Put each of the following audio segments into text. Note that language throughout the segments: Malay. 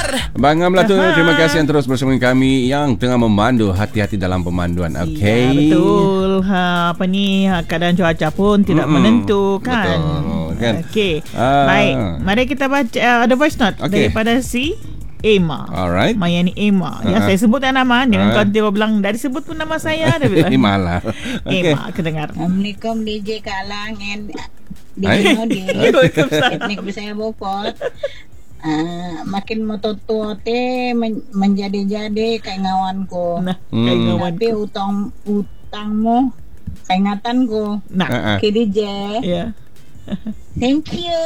Bang Amla tu, terima kasih yang terus bersama kami yang tengah memandu. Hati-hati dalam pemanduan. Okey. Ya, betul. Keadaan cuaca pun tidak menentu kan. Betul kan. Okey. Baik, mari kita baca ada voice note daripada si Emma. Alright. Mayani Emma. Ya, saya sebut nama. Jangan kau tiba bilang dari sebut pun nama saya. Dia bilang. Malah. Emma, kedengar. Assalamualaikum DJ Kak Lang and DJ Modi. Etnik Bisaya Beaufort. Makin tua menjadi-jadi kayak ngawanku. Nah, kayak ngawan. Tapi utangmu ingatanku. Nah, DJ. Ya. Thank you.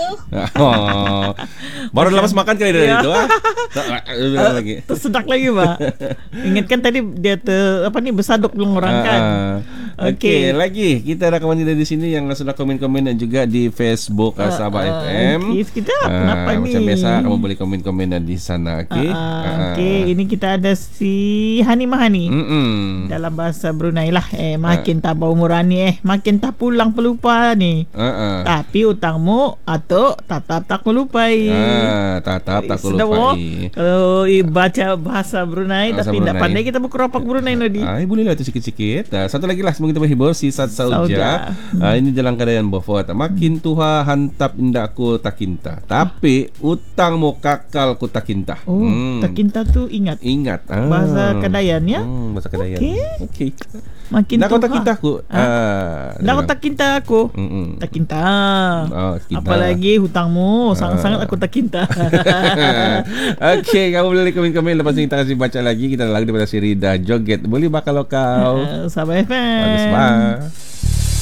Baru lepas makan kali dari itu. Lagi. Tersedak lagi, Pak. Ingatkan tadi dia bersaduk belum orang kan. Okey, lagi kita ada kawan dari sini yang sudah komen-komen dan juga di Facebook Sabah FM. Kita kenapa ni? Macam biasa kamu boleh komen-komen di sana. Okey, ini kita ada si Hani Mahani. Dalam bahasa Brunei lah. Makin tak berumuran ni makin tak pulang pelupa ni. Tapi utangmu atau tatap tak melupai. Tatap tak melupai. Kalau baca bahasa Brunei tapi tidak pandai kita berkeropak Brunei Nodi. Bolehlah tu sikit-sikit. Satu lagi lah sebelum kita berhibur si Sad Sauja. Ini dalam keadaan Beaufort. Makin tua hantap indakku tak kinta. Tapi utangmu kakal ku tak kinta. Tak kinta tu ingat. Bahasa Kedayan ya. Bahasa Kedayan. Okey. Makin tua tak kinta aku. Nak tak kinta aku. Tak kinta. Apalagi hutangmu sangat-sangat aku tak kinta. Okey, kamu boleh komen-komen lepas ni kita kasih baca lagi. Kita ada lagu daripada si Rida Joget. Boleh bakal lokal. Sabah FM. Bagus, bye.